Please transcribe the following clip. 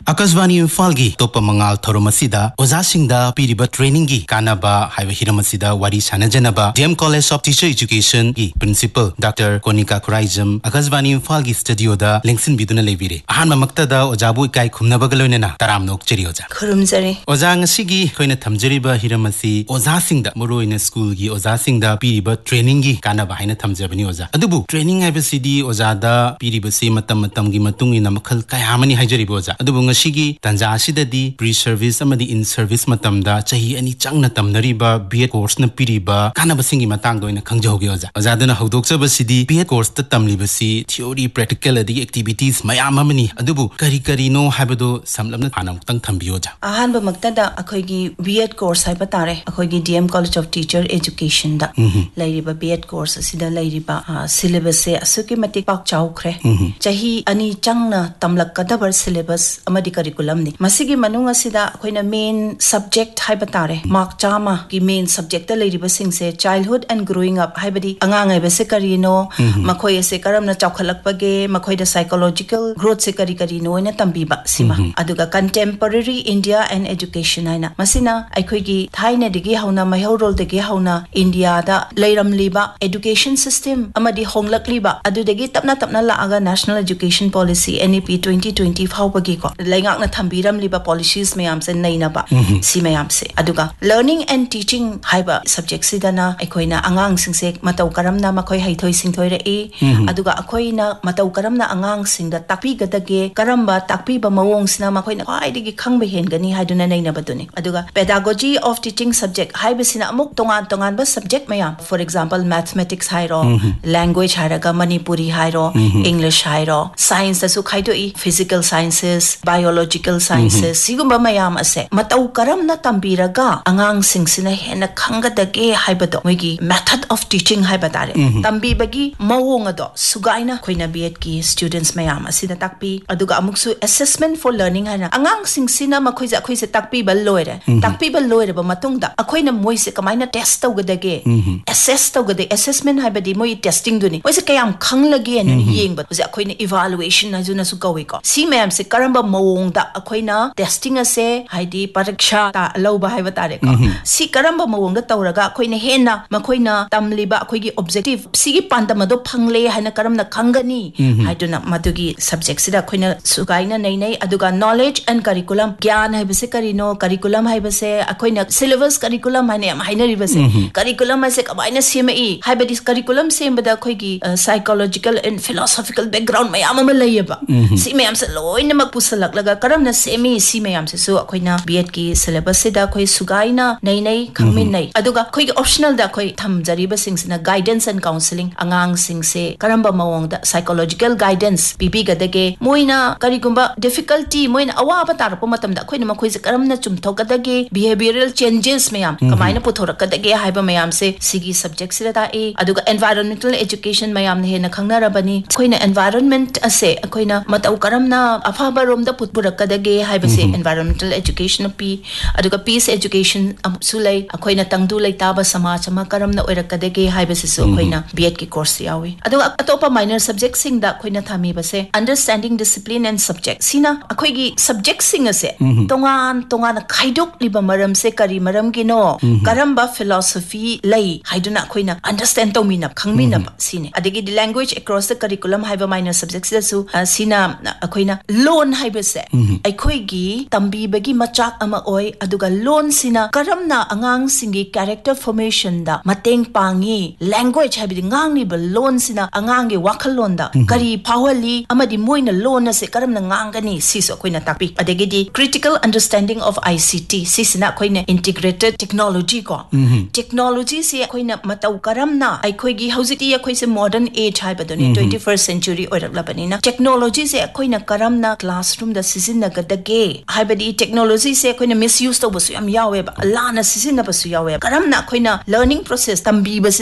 Akasvani Imphal-gi topa mangal thoromasida Oza-singda piriba training-gi kanaba haiba hiramasida wari sanajanaba DM College of Teacher Education gi Principal Dr. Konika Khuraijam Akasvani Imphal-gi studio-da lengsin biduna leibire. Ahanma maktada Ojabu ikai khumnabaga loinena taramnok cheri Oza. Khurumjari. Oza ngasigi koina thamjariba hiramasi Oza-singda muroina school-gi Oza-singda piriba training-gi kanaba haina thamjabani Oza. Adubu training haibasidi Oza-da piriba se matam-matam-gi matungina makhal kayamani haijariba Oza. Adubu ngashigi tanja asidadi pre-service amadi in-service matamda chahi ani changna tamnariba B.Ed course na piriba kanabasingi matangda oina khangjahoge Oza. Ozadana hawdokchabasidi B.Ed course ta tamlibasi theory practical adi activities mayam amani adubu kari no haibado samlamna phanamtang thambiyo Oza. Ahanba maktada akhoigi B.Ed course haiba tare akhoigi DM College of Teacher Education da lairiba B.Ed course asida lairiba syllabus se asuki matik pak chawkhre chahi ani changna tamlakkadabar syllabus amadi curriculum ni masigi manunga sida akoina main subject haiba tare mark chama ki main subject ta leiriba sing se childhood and growing up haibadi angang aiba se karino makhoi se karamna chawkhalakpage makhoi da psychological growth se kari no ina tambiba sima aduga contemporary India and education aina masina aikoi gi thaina digi hauna mahaurol digi hauna India da leiramliba education system amadi honglakliba adudagi tapna la aga national education policy NEP 2020 phawbagi ko laingakna thambiram liba policies mayam se naina ba si mayam se aduga learning and teaching haiba subject sidana aikoina angang singse matau karamna makhoi haithoi singthoi re e aduga akoina matau karamna angang singda takpi gadage karamba takpi ba mawong sina makhoina kwaidigi khangba hengani haiduna naina baduni aduga pedagogy of teaching subject haiba sina amuk tongan ba subject mayam for example mathematics hairo language hairaga manipuri hairo English hairo science asu khaido e physical sciences biological sciences sigumba mayam ase matau karamna tambiraga angang singsina hena khangadage haibado moigi method of teaching haibadare tambi bagi mawong ado sugaina khoina B.Ed ki students mayam asida takpi aduga amuksu assessment for learning hana angang singsina makhoija khoise takpi bal loire ba matungda akhoina moise kamaina test tawgadage assess tawgade assessment haibadi moi testing duni moise kayam khanglage anu yengba oje akhoina evaluation ajuna su kawi ko si mayam se karamba mawong da akhoina testing ase haidi pariksha ta lawba haiba tare ko si karamba mawong da tawraga akhoina hena makhoina tamliba akhoigi objective sigi pandamado phangle haina karamna khangani haiduna madugi subject sida akhoina sugaina nei aduga knowledge and curriculum gyan haibase karino curriculum haibase akhoina syllabus curriculum haina ribase curriculum ase kabaina semai haibadi curriculum sembada akhoigi psychological and philosophical background mayam ama layeba si mayam se loina makpusalak laga karamna semi si mayam se so akoina B.Ed ki syllabus se da khoi sugaina nei khangmin nei aduga khoi optional da khoi thamjariba singsina guidance and counseling angang singse karamba mawong da psychological guidance pipi gadage moina karigumba difficulty moina awaba tarpo matam da khoina makhoi se karamna chumthogadage behavioral changes mayam kamaina puthorakadage haiba mayam se sigi subject se da e aduga environmental education mayam ne hena khangnarabani khoina environment ase akoina matau karamna afaba rom da putpurakadage haibase environmental education pi aduga peace education sulai akoina tangdu laitaba samaj ama karamna oirakadage haibase so akoina B.Ed ki course yawi aduga atopa minor subject sing da akoina thami base understanding discipline and subject sina akoigi subject sing ase tongan khaidok liba maram se kari maram gino karamba philosophy lai haiduna akoina understand tomina khangmina sine adigi language across the curriculum haiba minor subjects da su sina akoina loan haibase aikoigi tambibagi machak ama oi aduga loan sina karamna angang singi character formation da mateng pangi language haibidi ngangni ba loan sina angangi wakhalon da kari pawali amadi moina loan ase karamna ngangani siso koina takpi adegi critical understanding of ICT sisina koina integrated technology ko technology se koina matau karamna aikoigi haujiti akoise modern age haibadoni 21st century oiraklabanina technology se koina karamna classroom da sizinnagadage haibadi technology se koina misuse tawbasu yam yawe ba lana sizinna basu yawe karamna koina learning process tambi bas